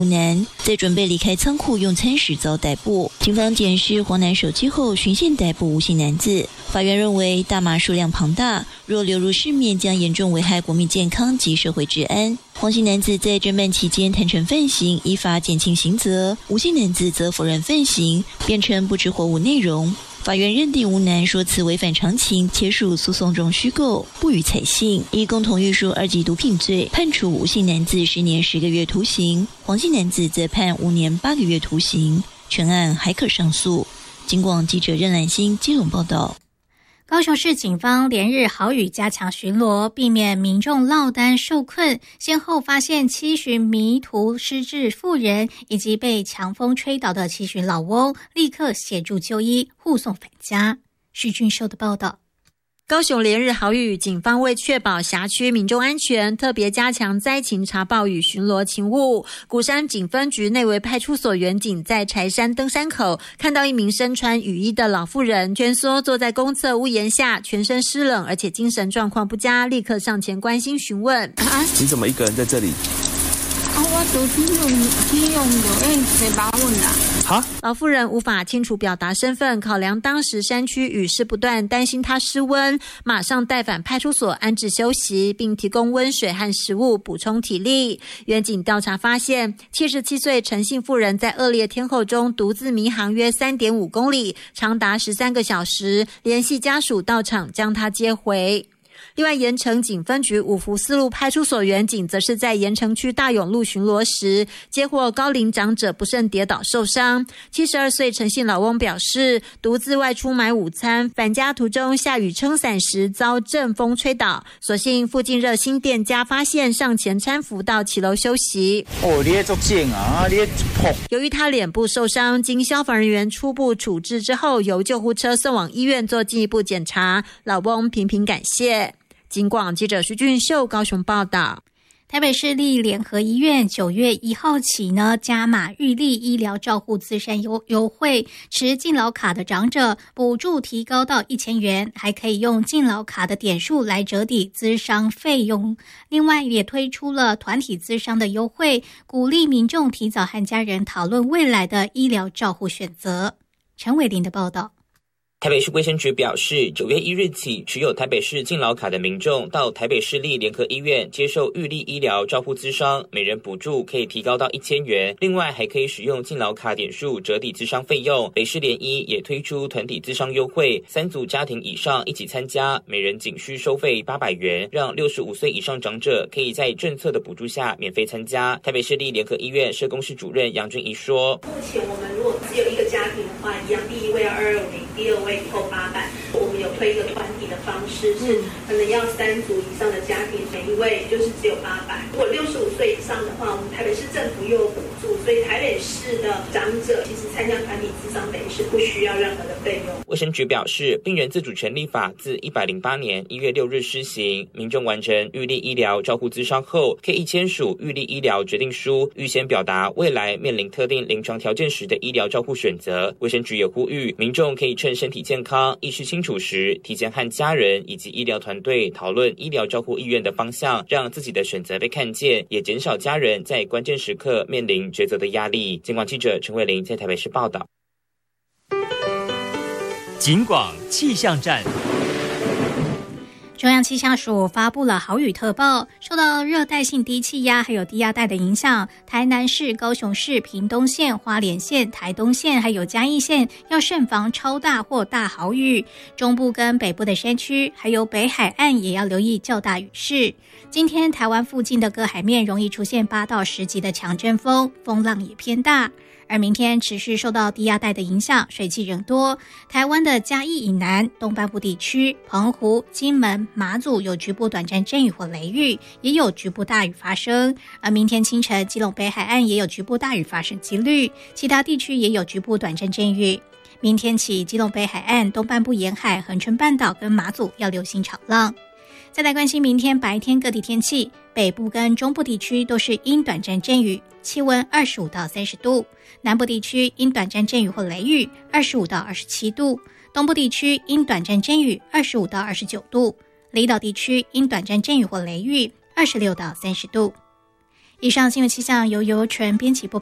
男在准备离开仓库用餐时遭逮捕，警方检视黄男手机后循线逮捕吴姓男子。法院认为大麻数量庞大，若流入市面将严重危害国民健康及社会治安。黄姓男子在侦办期间坦承犯行，依法减轻刑责；吴姓男子则否认犯行，辩称不知货物内容。法院认定吴男说辞违反常情，且属诉讼中虚构，不予采信，以共同运输2级毒品罪判处吴姓男子10年10个月徒刑，黄姓男子则判5年8个月徒刑。全案还可上诉。警广记者任兰心基隆报道。 高雄市警方连日豪雨加强巡逻，避免民众落单受困，先后发现7旬迷途失智妇人以及被强风吹倒的7旬老翁，立刻协助就医，护送返家。徐俊秀的报道。 高雄连日豪雨，警方为确保辖区民众安全，特别加强灾情查报与巡逻勤务。鼓山警分局内围派出所员警在柴山登山口看到一名身穿雨衣的老妇人蜷缩坐在公厕屋檐下，全身湿冷，而且精神状况不佳，立刻上前关心询问。 你怎么一个人在这里？ 我都去用的，谁把我拿？ 老妇人无法清楚表达身份，考量当时山区雨势不断，担心她失温，马上带返派出所安置休息，并提供温水和食物补充体力。员警调查发现，77岁陈姓妇人在恶劣天候中独自迷航约3.5公里，长达13个小时，联系家属到场将她接回。另外，盐城警分局五福四路派出所员警则是在盐城区大勇路巡逻时，接获高龄长者不慎跌倒受伤。72岁陈姓老翁表示，独自外出买午餐，返家途中下雨撑伞时遭阵风吹倒，所幸附近热心店家发现，上前搀扶到骑楼休息。 你很重啊，你痛。 由于他脸部受伤，经消防人员初步处置之后，由救护车送往医院做进一步检查。老翁频频感谢。警广记者徐俊秀高雄报道。 台北市立联合医院9月1号起加码预立医疗照护资产优惠，持敬老卡的长者补助提高到1000元，还可以用敬老卡的点数来折抵咨商费用。另外也推出了团体咨商的优惠，鼓励民众提早和家人讨论未来的医疗照护选择。陈伟林的报道。 台北市卫生局表示，9月1日起，持有台北市敬老卡的民众到台北市立联合医院接受预立医疗照护咨商，每人补助可以提高到1000元。另外，还可以使用敬老卡点数折抵咨商费用。北市联医也推出团体咨商优惠，3组家庭以上一起参加，每人仅需收费800元，让65岁以上长者可以在政策的补助下免费参加。台北市立联合医院社工室主任杨俊怡说：“ 目前我们如果只有一个家庭的话，一样，第一位要220，第二位以后800，我们有推一个团体的方式，是可能要3组以上的家庭，每一位就是只有800。如果65岁以上的话，我们台北市政府又有补助，所以台北市的长者其实参加团体咨商等于是不需要任何的费用。” 卫生局表示，病人自主权利法自108年1月6日施行，民众完成预立医疗照护咨商后，可以签署预立医疗决定书，预先表达未来面临特定临床条件时的医疗照护选择。卫生局也呼吁民众可以趁身体健康、意识清楚时，提前和家人以及医疗团队讨论医疗照护意愿的方向，让自己的选择被看见，也减少家人在关键时刻面临抉择的压力。警广记者陈慧玲在台北市报道。 警广气象站。 中央气象署发布了豪雨特报，受到热带性低气压还有低压带的影响，台南市、高雄市、屏东县、花莲县、台东县还有嘉义县要慎防超大或大豪雨。中部跟北部的山区还有北海岸也要留意较大雨势。今天台湾附近的各海面容易出现8到10级的强阵风，风浪也偏大。而明天持续受到低压带的影响，水汽仍多。台湾的嘉义以南、东半部地区、澎湖、金门、马祖有局部短暂阵雨或雷雨，也有局部大雨发生。而明天清晨，基隆北海岸也有局部大雨发生几率，其他地区也有局部短暂阵雨。明天起，基隆北海岸、东半部沿海、恒春半岛跟马祖要留心潮浪。再来关心明天白天各地天气，北部跟中部地区都是因短暂阵雨，气温25到30度；南部地区因短暂阵雨或雷雨，25到27度；东部地区因短暂阵雨，25到29度；离岛地区因短暂阵雨或雷雨，26到30度。 以上新闻气象由尤纯编辑播报。